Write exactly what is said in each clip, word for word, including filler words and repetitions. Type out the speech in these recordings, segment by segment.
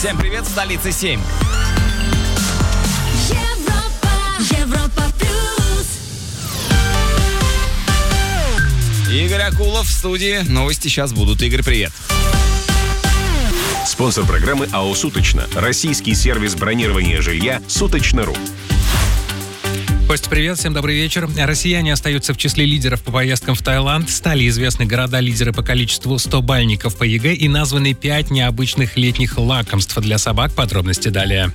Всем привет, столица семь. Европа, Европа плюс. Игорь Акулов в студии. Новости сейчас будут. Игорь, привет. Спонсор программы АО «Суточно». Российский сервис бронирования жилья «Суточно.ру». Костя, привет, всем добрый вечер. Россияне остаются в числе лидеров по поездкам в Таиланд. Стали известны города-лидеры по количеству сто-бальников по ЕГЭ и названы пять необычных летних лакомств для собак. Подробности далее.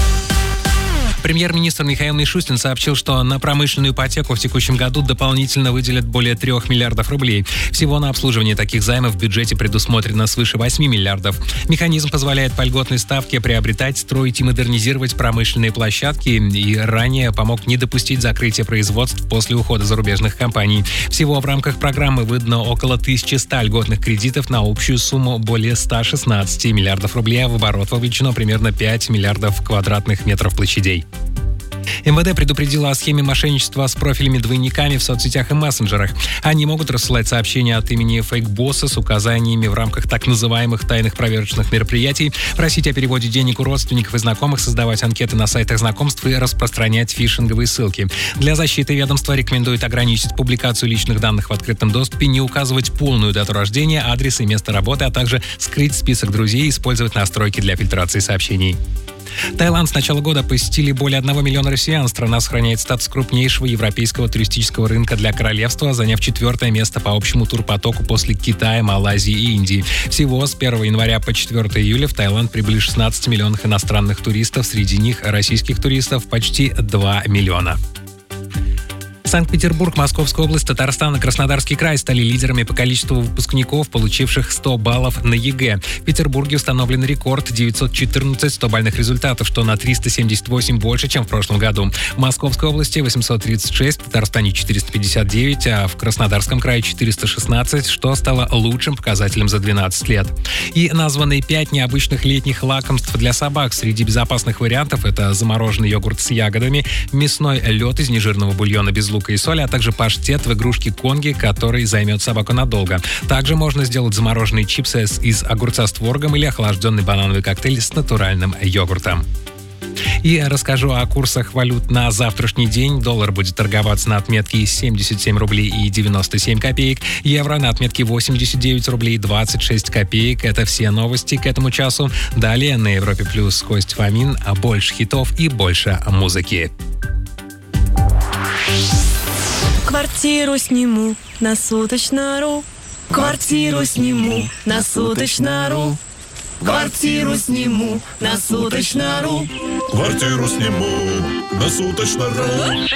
Премьер-министр Михаил Мишустин сообщил, что на промышленную ипотеку в текущем году дополнительно выделят более трех миллиардов рублей. Всего на обслуживание таких займов в бюджете предусмотрено свыше восьми миллиардов. Механизм позволяет по льготной ставке приобретать, строить и модернизировать промышленные площадки и ранее помог не допустить закрытия производств после ухода зарубежных компаний. Всего в рамках программы выдано около тысячи ста льготных кредитов на общую сумму более ста шестнадцати миллиардов рублей, а в оборот вовлечено примерно пять миллиардов квадратных метров площадей. МВД предупредила о схеме мошенничества с профилями-двойниками в соцсетях и мессенджерах. Они могут рассылать сообщения от имени фейк-босса с указаниями в рамках так называемых тайных проверочных мероприятий, просить о переводе денег у родственников и знакомых, создавать анкеты на сайтах знакомств и распространять фишинговые ссылки. Для защиты ведомства рекомендует ограничить публикацию личных данных в открытом доступе, не указывать полную дату рождения, адрес и место работы, а также скрыть список друзей и использовать настройки для фильтрации сообщений. Таиланд с начала года посетили более одного миллиона россиян. Страна сохраняет статус крупнейшего европейского туристического рынка для королевства, заняв четвертое место по общему турпотоку после Китая, Малайзии и Индии. Всего с первого января по четвёртого июля в Таиланд прибыли шестнадцать миллионов иностранных туристов. Среди них российских туристов почти два миллиона. Санкт-Петербург, Московская область, Татарстан и Краснодарский край стали лидерами по количеству выпускников, получивших сто баллов на ЕГЭ. В Петербурге установлен рекорд — девятьсот четырнадцать сто-бальных результатов, что на триста семьдесят восемь больше, чем в прошлом году. В Московской области восемьсот тридцать шесть, в Татарстане четыреста пятьдесят девять, а в Краснодарском крае четыреста шестнадцать, что стало лучшим показателем за двенадцать лет. И названы пять необычных летних лакомств для собак. Среди безопасных вариантов это замороженный йогурт с ягодами, мясной лед из нежирного бульона без лука и соли, а также паштет в игрушке Конги, который займет собаку надолго. Также можно сделать замороженные чипсы из огурца с творогом или охлажденный банановый коктейль с натуральным йогуртом. И расскажу о курсах валют на завтрашний день. Доллар будет торговаться на отметке семьдесят семь рублей и девяносто семь копеек. Евро на отметке восемьдесят девять рублей двадцать шесть копеек. Это все новости к этому часу. Далее на Европе Плюс Кость Фомин, а больше хитов и больше музыки. Квартиру сниму на суточно.ру. Квартиру сниму на суточно.ру. Квартиру сниму на суточно.ру. Квартиру сниму на суточно.ру.